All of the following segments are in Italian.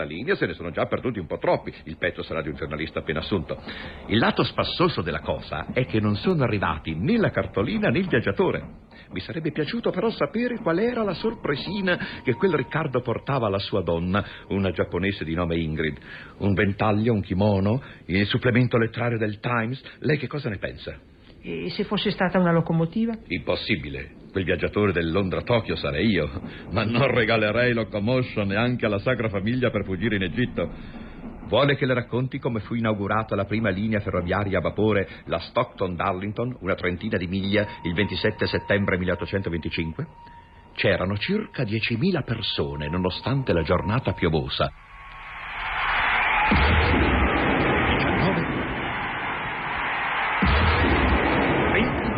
linea se ne sono già perduti un po' troppi. Il pezzo sarà di un giornalista appena assunto. Il lato spassoso della cosa è che non sono arrivati né la cartolina né il viaggiatore. Mi sarebbe piaciuto però sapere qual era la sorpresina che quel Riccardo portava alla sua donna, una giapponese di nome Ingrid. Un ventaglio, un kimono, il supplemento letterario del Times. Lei che cosa ne pensa? E se fosse stata una locomotiva? Impossibile. Quel viaggiatore del Londra-Tokyo sarei io, ma non regalerei Locomotion neanche alla Sacra Famiglia per fuggire in Egitto. Vuole che le racconti come fu inaugurata la prima linea ferroviaria a vapore, la Stockton-Darlington, una trentina di miglia, il 27 settembre 1825? C'erano circa 10.000 persone, nonostante la giornata piovosa. 19, 20,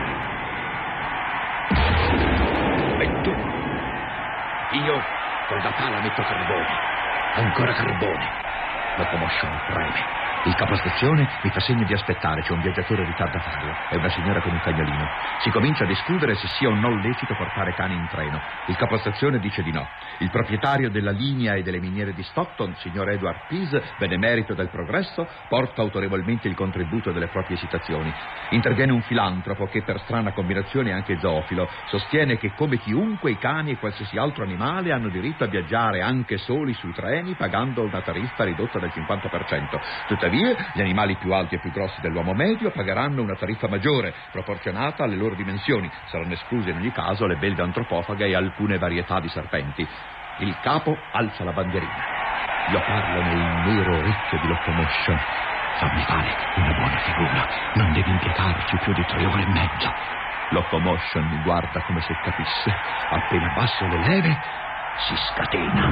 21. Io con la pala metto carbone, ancora carbone. Locomotion preme. Il capostazione mi fa segno di aspettare, c'è un viaggiatore in ritardo a farlo. È una signora con un cagnolino. Si comincia a discutere se sia o no lecito portare cani in treno. Il capostazione dice di no. Il proprietario della linea e delle miniere di Stockton, signor Edward Pease, benemerito del progresso, porta autorevolmente il contributo delle proprie citazioni. Interviene un filantropo che, per strana combinazione, è anche zoofilo. Sostiene che, come chiunque, i cani e qualsiasi altro animale hanno diritto a viaggiare anche soli sui treni pagando una tariffa ridotta del 50%. Tuttavia, gli animali più alti e più grossi dell'uomo medio pagheranno una tariffa maggiore, proporzionata alle loro dimensioni. Saranno escluse in ogni caso le belve antropofaghe e alcune varietà di serpenti. Il capo alza la bandierina. Io parlo nel nero orecchio di Locomotion. Fammi fare una buona figura. Non devi impiegarci più di 3 ore e mezza. Locomotion mi guarda come se capisse. Appena basso le leve, si scatena.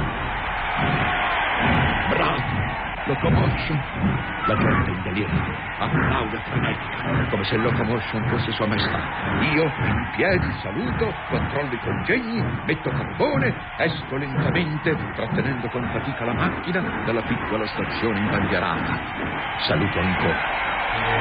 Bravo! Locomotion. La gente in delirio applaude frenetica, come se Locomotion fosse sua maestà. Io, in piedi, saluto, controllo i congegni, metto carbone, esco lentamente, trattenendo con fatica la macchina dalla piccola stazione imbandierata. Saluto ancora.